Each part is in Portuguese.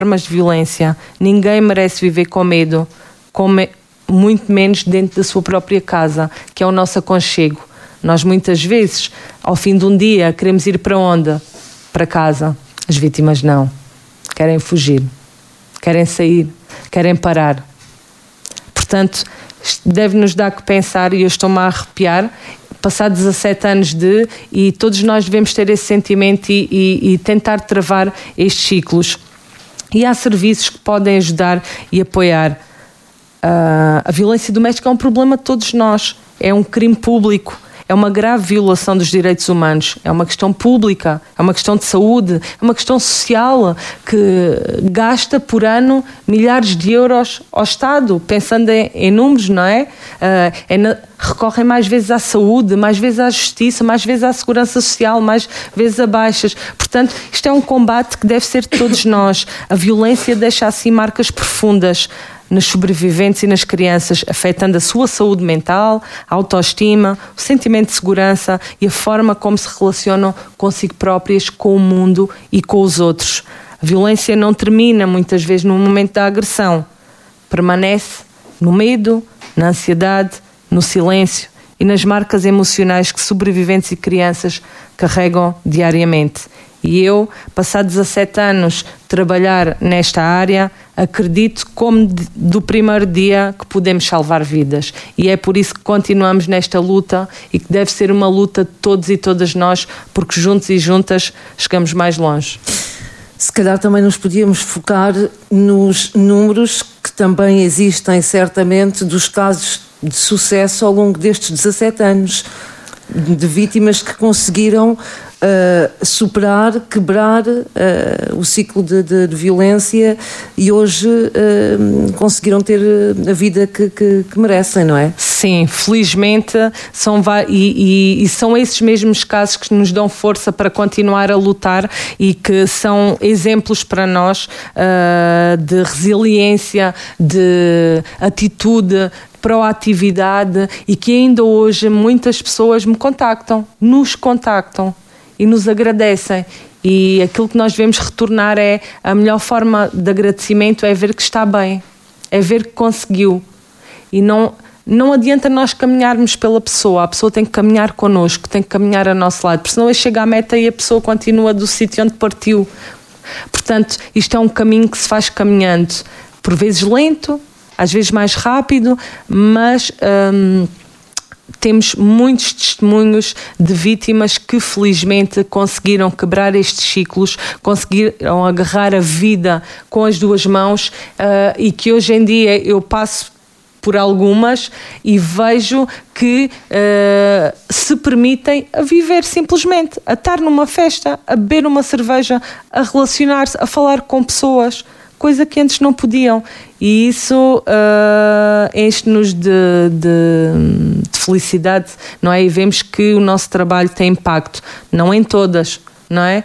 formas de violência. Ninguém merece viver com medo, muito menos dentro da sua própria casa, que é o nosso aconchego. Nós muitas vezes, ao fim de um dia, queremos ir para onde? Para casa. As vítimas não. Querem fugir, querem sair, querem parar. Portanto, deve-nos dar que pensar, e eu estou-me a arrepiar, passar 17 anos e todos nós devemos ter esse sentimento e tentar travar estes ciclos. E há serviços que podem ajudar e apoiar. A violência doméstica é um problema de todos nós, é um crime público, é uma grave violação dos direitos humanos, é uma questão pública, é uma questão de saúde, é uma questão social que gasta por ano milhares de euros ao Estado, pensando em números, não é? Recorrem mais vezes à saúde, mais vezes à justiça, mais vezes à segurança social, mais vezes a baixas. Portanto, isto é um combate que deve ser de todos nós. A violência deixa assim marcas profundas nos sobreviventes e nas crianças, afetando a sua saúde mental, a autoestima, o sentimento de segurança e a forma como se relacionam consigo próprias, com o mundo e com os outros. A violência não termina muitas vezes no momento da agressão. Permanece no medo, na ansiedade, no silêncio e nas marcas emocionais que sobreviventes e crianças carregam diariamente. E eu, passados 17 anos de trabalhar nesta área, acredito como do primeiro dia que podemos salvar vidas. E é por isso que continuamos nesta luta e que deve ser uma luta de todos e todas nós, porque juntos e juntas chegamos mais longe. Se calhar também nos podíamos focar nos números que também existem, certamente, dos casos de sucesso ao longo destes 17 anos, de vítimas que conseguiram superar, quebrar o ciclo de violência e hoje conseguiram ter a vida que merecem, não é? Sim, felizmente são esses mesmos casos que nos dão força para continuar a lutar e que são exemplos para nós de resiliência, de atitude, proatividade, e que ainda hoje muitas pessoas nos contactam e nos agradecem. E aquilo que nós devemos retornar a melhor forma de agradecimento é ver que está bem, é ver que conseguiu. E não adianta nós caminharmos pela pessoa, a pessoa tem que caminhar connosco, tem que caminhar ao nosso lado, porque senão ele chega à meta e a pessoa continua do sítio onde partiu. Portanto, isto é um caminho que se faz caminhando, por vezes lento, às vezes mais rápido, mas temos muitos testemunhos de vítimas que felizmente conseguiram quebrar estes ciclos, conseguiram agarrar a vida com as duas mãos, e que hoje em dia eu passo por algumas e vejo que se permitem a viver simplesmente, a estar numa festa, a beber uma cerveja, a relacionar-se, a falar com pessoas, coisa que antes não podiam. E isso enche-nos de felicidade, não é? E vemos que o nosso trabalho tem impacto, não em todas, não é?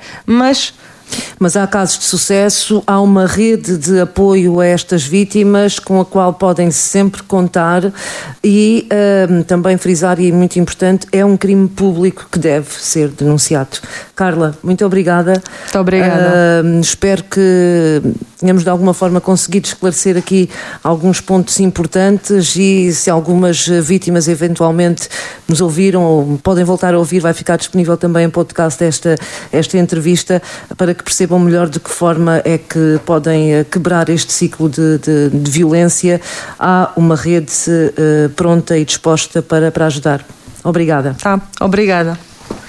Mas há casos de sucesso, há uma rede de apoio a estas vítimas com a qual podem sempre contar e também frisar, e é muito importante, é um crime público que deve ser denunciado. Carla, muito obrigada. Muito obrigada. Espero que tenhamos de alguma forma conseguido esclarecer aqui alguns pontos importantes, e se algumas vítimas eventualmente nos ouviram ou podem voltar a ouvir, vai ficar disponível também em podcast esta entrevista, para que percebam melhor de que forma é que podem quebrar este ciclo de violência. Há uma rede pronta e disposta para ajudar. Obrigada. Obrigada.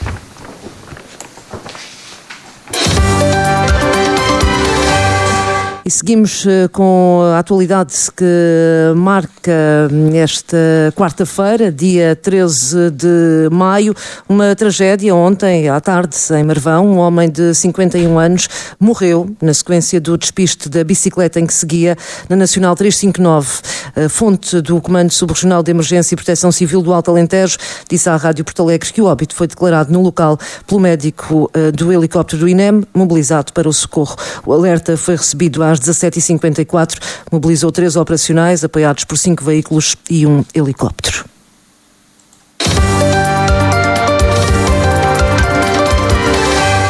E seguimos com a atualidade que marca esta quarta-feira, dia 13 de maio, uma tragédia. Ontem à tarde, em Marvão, um homem de 51 anos morreu na sequência do despiste da bicicleta em que seguia na Nacional 359. A fonte do Comando Subregional de Emergência e Proteção Civil do Alto Alentejo disse à Rádio Porto Alegre que o óbito foi declarado no local pelo médico do helicóptero do INEM, mobilizado para o socorro. O alerta foi recebido às 17h54, mobilizou 3 operacionais, apoiados por 5 veículos e um helicóptero. A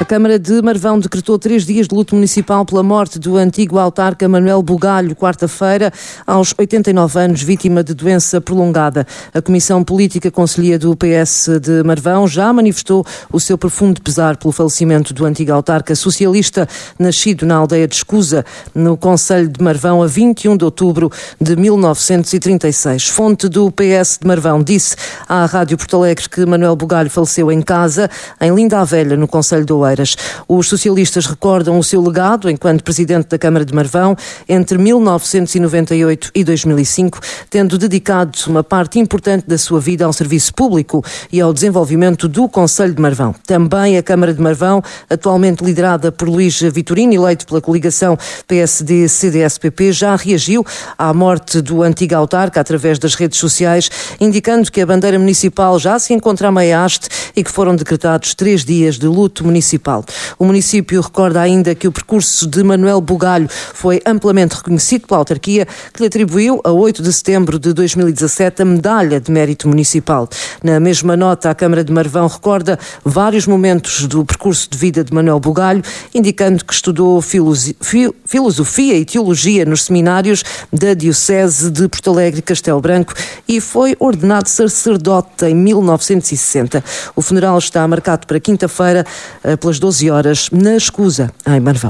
Câmara de Marvão decretou 3 dias de luto municipal pela morte do antigo autarca Manuel Bugalho, quarta-feira, aos 89 anos, vítima de doença prolongada. A Comissão Política Conselhia do PS de Marvão já manifestou o seu profundo pesar pelo falecimento do antigo autarca socialista, nascido na aldeia de Escusa, no concelho de Marvão, a 21 de outubro de 1936. Fonte do PS de Marvão disse à Rádio Porto Alegre que Manuel Bugalho faleceu em casa, em Linda a Velha, no concelho de Oeiras. Os socialistas recordam o seu legado enquanto presidente da Câmara de Marvão entre 1998 e 2005, tendo dedicado uma parte importante da sua vida ao serviço público e ao desenvolvimento do concelho de Marvão. Também a Câmara de Marvão, atualmente liderada por Luís Vitorino, eleito pela coligação PSD-CDS-PP, já reagiu à morte do antigo autarca através das redes sociais, indicando que a bandeira municipal já se encontra a meia haste e que foram decretados 3 dias de luto municipal. O município recorda ainda que o percurso de Manuel Bugalho foi amplamente reconhecido pela autarquia, que lhe atribuiu, a 8 de setembro de 2017, a Medalha de Mérito Municipal. Na mesma nota, a Câmara de Marvão recorda vários momentos do percurso de vida de Manuel Bugalho, indicando que estudou filosofia e teologia nos seminários da Diocese de Porto Alegre e Castelo Branco e foi ordenado sacerdote em 1960. O funeral está marcado para quinta-feira, pelas 12 horas, na Escusa, em Marvão.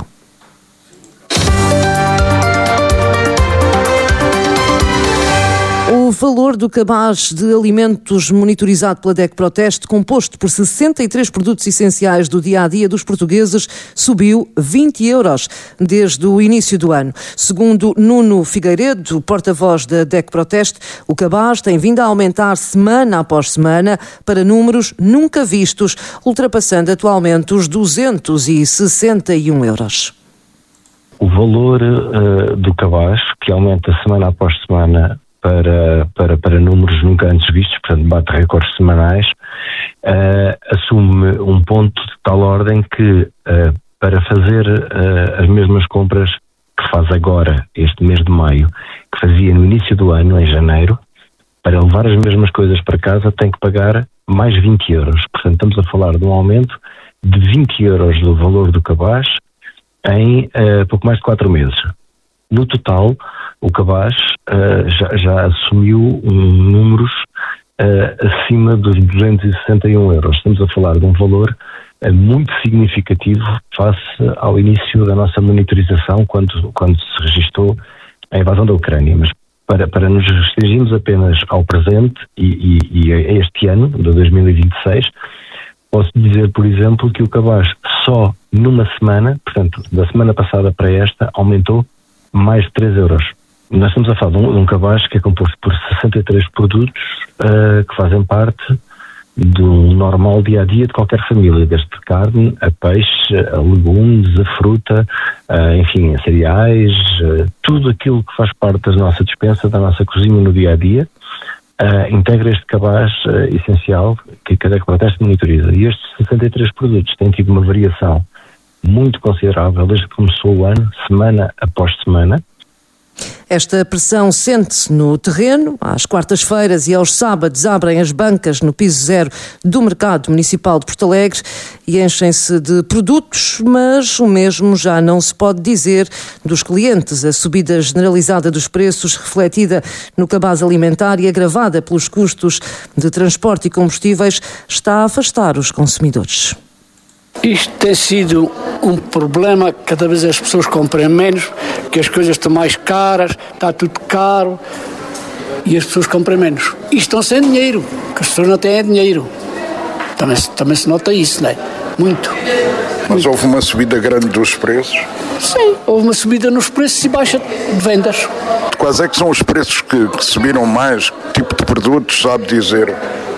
O valor do cabaz de alimentos monitorizado pela DEC Proteste, composto por 63 produtos essenciais do dia-a-dia dos portugueses, subiu 20 euros desde o início do ano. Segundo Nuno Figueiredo, porta-voz da DEC Proteste, o cabaz tem vindo a aumentar semana após semana para números nunca vistos, ultrapassando atualmente os 261 euros. O valor do cabaz, que aumenta semana após semana para números nunca antes vistos, portanto bate recordes semanais, assume um ponto de tal ordem que para fazer as mesmas compras que faz agora, este mês de maio, que fazia no início do ano, em janeiro, para levar as mesmas coisas para casa tem que pagar mais 20 euros. Portanto, estamos a falar de um aumento de 20 euros do valor do cabaz em pouco mais de 4 meses. No total, o cabaz já assumiu números acima dos 261 euros. Estamos a falar de um valor muito significativo face ao início da nossa monitorização, quando se registou a invasão da Ucrânia. Mas para nos restringirmos apenas ao presente e a este ano, de 2026, posso dizer, por exemplo, que o cabaz só numa semana, portanto, da semana passada para esta, aumentou mais de 3 euros. Nós estamos a falar de um cabaz que é composto por 63 produtos que fazem parte do normal dia-a-dia de qualquer família, desde carne, a peixe, a legumes, a fruta, enfim, a cereais, tudo aquilo que faz parte da nossa despensa, da nossa cozinha no dia-a-dia, integra este cabaz essencial que a DEC Proteste monitoriza. E estes 63 produtos têm tido uma variação muito considerável desde que começou o ano, semana após semana. Esta pressão sente-se no terreno. Às quartas-feiras e aos sábados abrem as bancas no piso zero do Mercado Municipal de Porto Alegre e enchem-se de produtos, mas o mesmo já não se pode dizer dos clientes. A subida generalizada dos preços, refletida no cabaz alimentar e agravada pelos custos de transporte e combustíveis, está a afastar os consumidores. Isto tem sido um problema, cada vez as pessoas compram menos, que as coisas estão mais caras, está tudo caro e as pessoas compram menos. E estão sem dinheiro, que as pessoas não têm dinheiro. Também se nota isso, não é? Muito. Mas houve uma subida grande dos preços? Sim, houve uma subida nos preços e baixa de vendas. Quais é que são os preços que subiram mais? Que tipo de produtos, sabe dizer?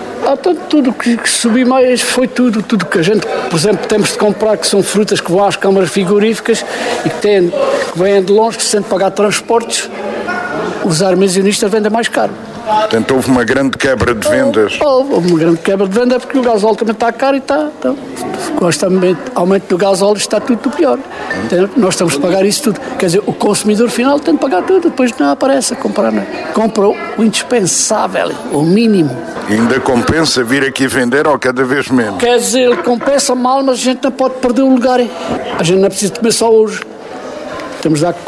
Tudo que subiu mais foi tudo que a gente, por exemplo, temos de comprar, que são frutas que vão às câmaras frigoríficas e que vêm de longe, que se tem de pagar transportes, os armazenistas vendem mais caro. Portanto, houve uma grande quebra de vendas. Houve uma grande quebra de venda porque o gasóleo também está caro e está. Então, constantemente, aumento do gasóleo, está tudo pior. Então, nós estamos a pagar isso tudo. Quer dizer, o consumidor final tem de pagar tudo, depois não aparece a comprar. Não é? Compra o indispensável, o mínimo. E ainda compensa vir aqui vender ou cada vez menos? Quer dizer, ele compensa mal, mas a gente não pode perder o lugar. A gente não é preciso comer só hoje. Temos de dar